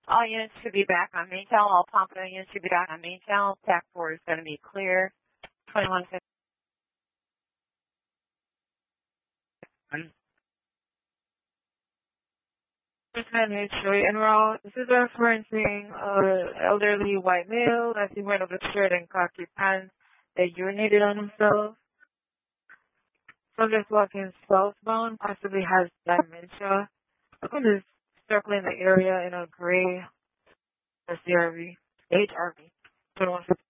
All units should be back on main channel. All Pompano units should be back on main channel. TAC 4 is going to be clear. 2150. Percentage Joy en route. This is referencing elderly white male as he went over the shirt and khaki pants that urinated on himself. Subject walking southbound, possibly has dementia. Someone is circling the area in a gray SRV, HRV, 2150.